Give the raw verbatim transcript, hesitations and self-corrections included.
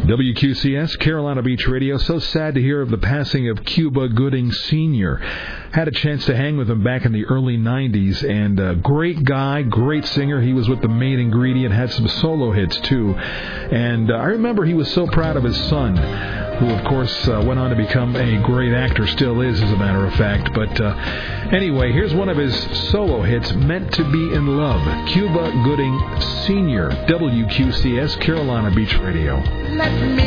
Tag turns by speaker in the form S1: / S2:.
S1: W Q C S, Carolina Beach Radio. So sad to hear of the passing of Cuba Gooding Senior Had a chance to hang with him back in the early nineties, and a great guy, great singer. He was with the Main Ingredient, had some solo hits, too. And uh, I remember he was so proud of his son, who, of course, uh, went on to become a great actor, still is, as a matter of fact. But uh, anyway, here's one of his solo hits, Meant to Be in Love. Cuba Gooding Senior, W Q C S, Carolina Beach Radio.
S2: Let me